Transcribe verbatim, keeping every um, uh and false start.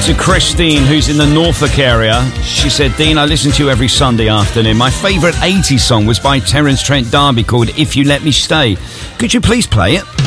to Christine, who's in the Norfolk area. She said, Dean, I listen to you every Sunday afternoon. My favourite eighties song was by Terence Trent D'Arby called If You Let Me Stay. Could you please play it?